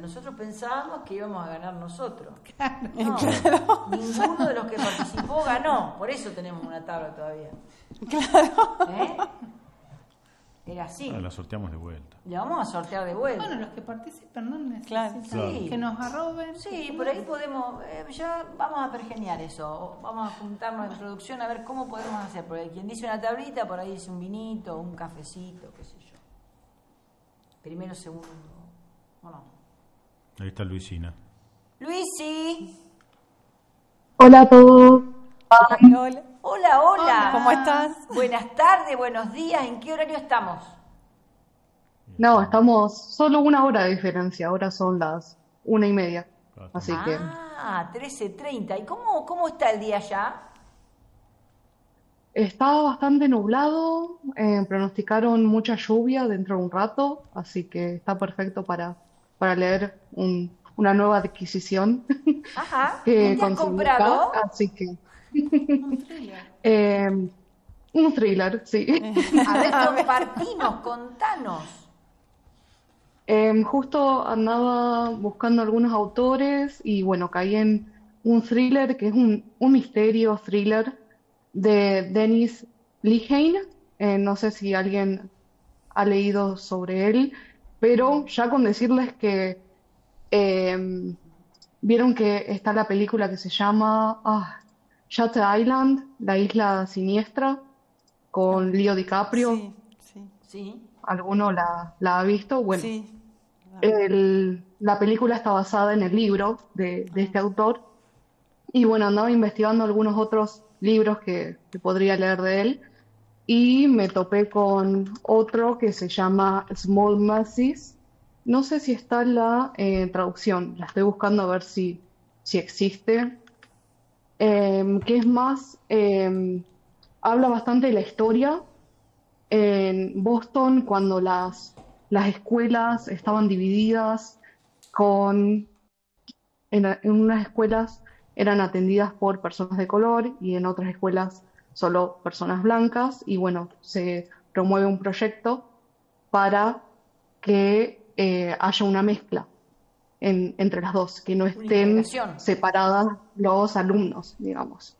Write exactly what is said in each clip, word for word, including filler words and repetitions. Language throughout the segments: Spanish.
nosotros pensábamos que íbamos a ganar nosotros. Claro. No, Claro. ninguno de los que participó ganó, por eso tenemos una tabla todavía. Claro. ¿Eh? Era así. Ah, la sorteamos de vuelta. Le vamos a sortear de vuelta. Bueno, los que participan no Claro. necesitan Sí. que nos arroben. Sí, por ahí podemos, eh, ya vamos a pergeniar eso, vamos a juntarnos en producción a ver cómo podemos hacer, porque quien dice una tablita, por ahí dice un vinito, un cafecito, qué sé yo. Primero, segundo, ¿o no? Ahí está Luisina. Luisi, Hola a todos. Hola. hola, hola. ¿Cómo estás? Buenas tardes, buenos días, ¿en qué horario estamos? No, estamos solo una hora de diferencia. Ahora son las una y media. Así que Ah, trece treinta, ¿y cómo, cómo está el día allá? está bastante nublado. eh, pronosticaron mucha lluvia dentro de un rato. Así que está perfecto para, para leer un- una nueva adquisición Ajá, que ¿qué has conseguí acá. comprado? Así que Un thriller. eh, un thriller, sí. A ver, compartinos, contanos. Em, justo andaba buscando algunos autores y bueno, caí en un thriller que es un, un misterio thriller de Dennis Lehane. Eh, no sé si alguien ha leído sobre él, pero ya con decirles que em, vieron que está la película que se llama ah, Shutter Island, la isla siniestra, con Leo DiCaprio. Sí, sí, Sí. ¿Alguno la, la ha visto? Bueno. sí. El- la película está basada en el libro de, de este autor y bueno, andaba investigando algunos otros libros que, que podría leer de él y me topé con otro que se llama Small Mercies. No sé si está en la eh, traducción, la estoy buscando a ver si, si existe. Em, que es más, em, habla bastante de la historia en Boston cuando las, las escuelas estaban divididas con, en, en unas escuelas eran atendidas por personas de color y en otras escuelas solo personas blancas y bueno, se promueve un proyecto para que eh, haya una mezcla en- entre las dos, que no estén integración. separadas los alumnos, digamos.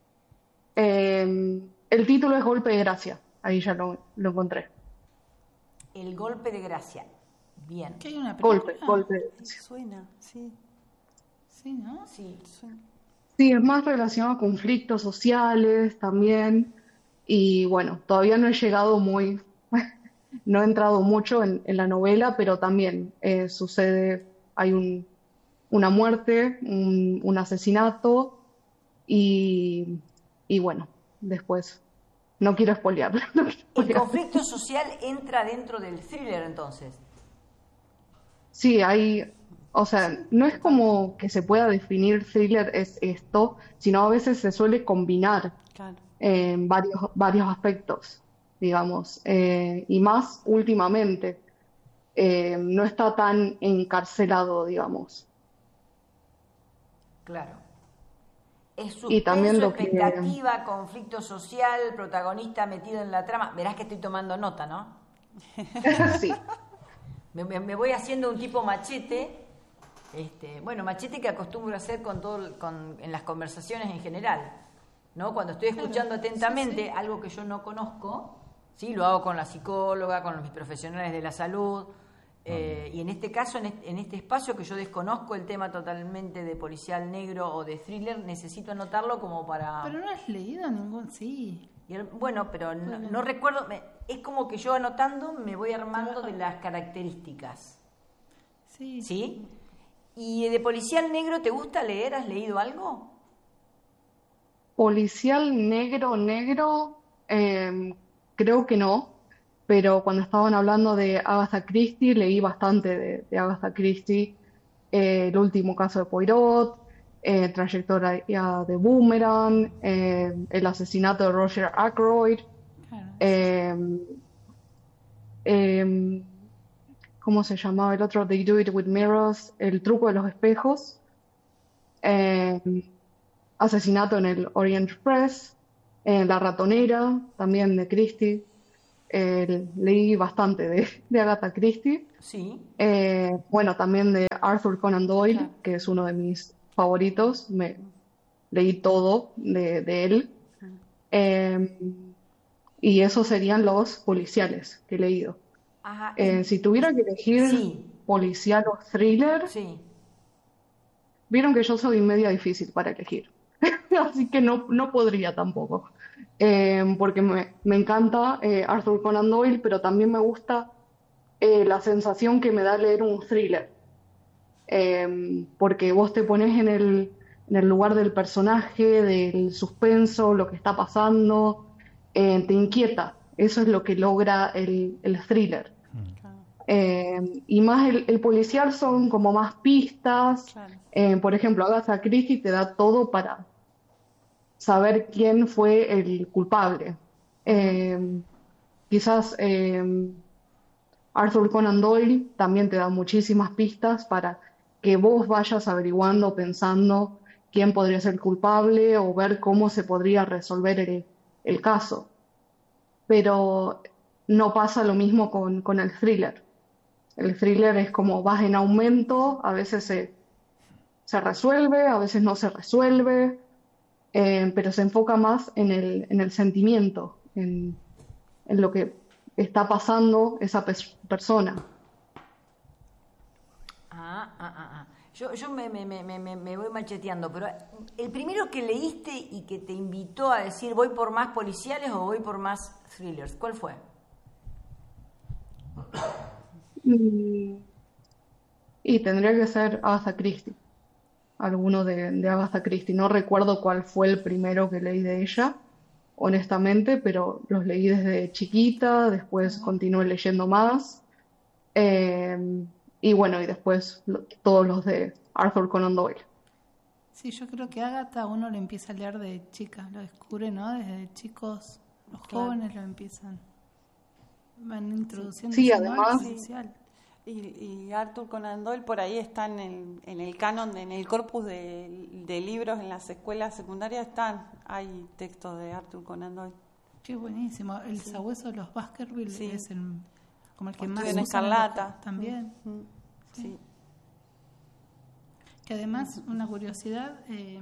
Eh, el título es Golpe de Gracia, ahí ya lo, lo encontré. El golpe de gracia. Bien. ¿Que hay una película? Golpe, golpe de gracia. Suena, sí. Sí, ¿no? Sí. Suena. Sí, es más relacionado a conflictos sociales también. Y bueno, todavía no he llegado muy, no he entrado mucho en, en la novela, pero también eh, sucede, hay un, una muerte, un, un asesinato y, y bueno, después, no quiero spoilear. no quiero El spoilear. conflicto social entra dentro del thriller entonces. Sí, hay, o sea, no es como que se pueda definir thriller es esto, sino a veces se suele combinar Claro. en varios, varios aspectos, digamos, eh, y más últimamente, eh, no está tan encarcelado, digamos. Claro. Es Y también suspenso, lo que- expectativa, conflicto social, protagonista metido en la trama. Verás que estoy tomando nota, ¿no? Sí, Me, me- me voy haciendo un tipo machete. Este, bueno, machete que acostumbro a hacer con todo, el- con, en las conversaciones en general, ¿no? Cuando estoy escuchando atentamente algo que yo no conozco, sí, lo hago con la psicóloga, con mis profesionales de la salud, eh, y en este caso, en este, en este espacio que yo desconozco el tema totalmente de policial negro o de thriller, necesito anotarlo como para... Pero no has leído ningún, sí. Y el- bueno, pero no, no recuerdo, me- es como que yo anotando me voy armando de las características, Sí. ¿sí? ¿Y de policial negro te gusta leer? ¿Has leído algo? policial negro, negro, eh, creo que no, pero cuando estaban hablando de Agatha Christie, leí bastante de, de Agatha Christie, eh, el último caso de Poirot, eh, trayectoria de Boomerang, eh, el asesinato de Roger Ackroyd, Claro. eh, eh, ¿cómo se llamaba el otro? They Do It With Mirrors, el truco de los espejos, eh, asesinato en el Orient Express, eh, La ratonera, también de Christie. Eh, leí bastante de, de Agatha Christie. Sí. Eh, bueno, también de Arthur Conan Doyle, Claro. que es uno de mis favoritos. Me leí todo de, de él. Eh, y esos serían los policiales que he leído. Ajá. Eh, si tuviera que elegir Sí. policial o thriller, Sí. vieron que yo soy media difícil para elegir. Así que no, no podría tampoco. Eh, porque me, me encanta eh, Arthur Conan Doyle, pero también me gusta eh, la sensación que me da leer un thriller. Eh, porque vos te pones en el, en el lugar del personaje, del suspenso, lo que está pasando, eh, te inquieta. Eso es lo que logra el, el thriller. Claro, Eh, y más el, el policial son como más pistas. claro. Eh, por ejemplo, Agatha Christie te da todo para saber quién fue el culpable. Eh, quizás eh, Arthur Conan Doyle también te da muchísimas pistas para que vos vayas averiguando, pensando quién podría ser el culpable o ver cómo se podría resolver el, el caso. Pero no pasa lo mismo con, con el thriller. El thriller es como vas en aumento, a veces se, se resuelve, a veces no se resuelve, eh, pero se enfoca más en el, en el sentimiento, en, en lo que está pasando esa pers- persona. Ah, ah, ah, ah. Yo, yo me, me, me, me, me voy macheteando, pero el primero que leíste y que te invitó a decir voy por más policiales o voy por más thrillers, ¿cuál fue? Y, y tendría que ser Agatha Christie, alguno de, de Agatha Christie. No recuerdo cuál fue el primero que leí de ella, honestamente, pero los leí desde chiquita, después continué leyendo más. eh, y bueno, y después lo- todos los de Arthur Conan Doyle. Sí, yo creo que Agatha uno lo empieza a leer de chica, lo descubre, ¿no? Desde chicos, los Claro. jóvenes lo empiezan, van introduciendo Sí, ese, ¿no? al además- policial. Y, y Arthur Conan Doyle por ahí está en el, en el canon, en el corpus de, de libros en las escuelas secundarias están, hay textos de Arthur Conan Doyle. Qué buenísimo. El sabueso de los Baskerville Sí. es el, como el que O más Estudio en usan Escarlata. los- también. Mm, sí. Que además, una curiosidad, eh,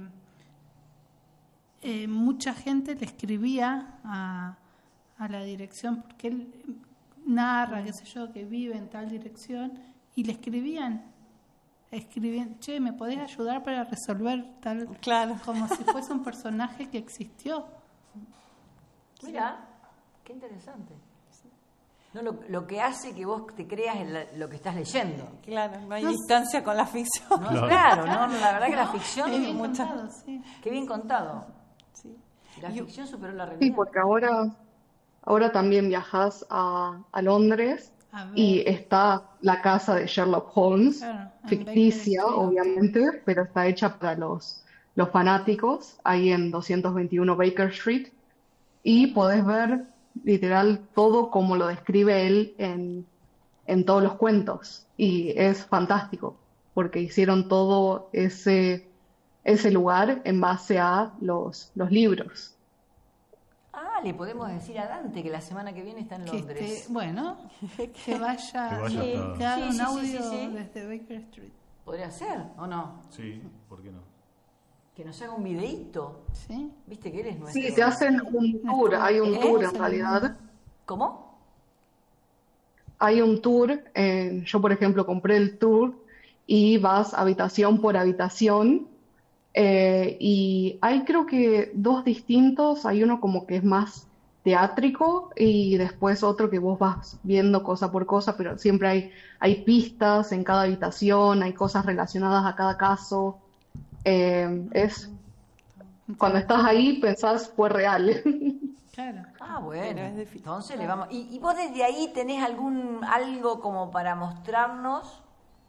eh, mucha gente le escribía a, a la dirección, porque él eh, narra, qué sé yo, que vive en tal dirección, y le escribían, escribían, che, ¿me podés ayudar para resolver tal? Claro. Como si fuese un personaje que existió. Mira, qué interesante. No, lo, lo que hace que vos te creas en la- lo que estás leyendo. Claro, no hay distancia con la ficción. ¿no? Claro, ¿no? La verdad que la ficción, Qué bien mucha- contado, sí. qué bien contado. Sí. La Y- ficción superó la Sí, realidad. porque ahora, ahora también viajas a, a Londres A ver. y está la casa de Sherlock Holmes, Claro, en ficticia, Baker Street. obviamente, pero está hecha para los, los fanáticos, ahí en doscientos veintiuno Baker Street, y podés ver literal todo como lo describe él en, en todos los cuentos, y es fantástico, porque hicieron todo ese, ese lugar en base a los, los libros. Ah, le podemos decir a Dante que la semana que viene está en Que Londres. esté- bueno, que vaya, Que vaya sí, hasta- que haga Sí, un sí, sí, audio sí, sí. desde Baker Street. ¿Podría ser o no? Sí, ¿por qué no? Que nos haga un videíto. ¿Sí? Viste que él es nuestro. Sí, te hacen un tour, hay un ¿Eh? tour en realidad. ¿Cómo? Hay un tour, eh, yo por ejemplo compré el tour y vas habitación por habitación eh, y hay creo que dos distintos, hay uno como que es más teátrico y después otro que vos vas viendo cosa por cosa, pero siempre hay, hay pistas en cada habitación, hay cosas relacionadas a cada caso. Eh, es cuando estás ahí pensás fue real. Claro. Ah, bueno. Pero es difícil. Entonces le vamos. ¿Y, y vos desde ahí tenés algún algo como para mostrarnos?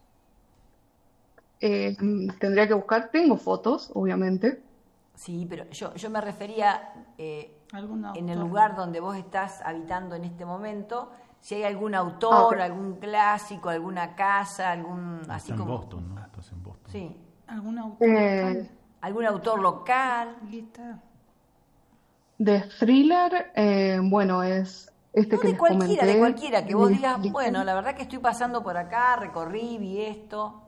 Eh, tendría que buscar, tengo fotos, obviamente. Sí, pero yo, yo me refería eh, ¿Algún en el autor? lugar donde vos estás habitando en este momento, si hay algún autor, Ah, ok. algún clásico, alguna casa, algún así Está en como Boston, ¿no? Estás en Boston. sí, ¿Algún autor? Eh, algún autor local. Aquí está. De thriller, eh, bueno, es este No, que de les cualquiera, comenté. de cualquiera, que vos Lee- digas, Lee- bueno, la verdad que estoy pasando por acá, recorrí, vi esto.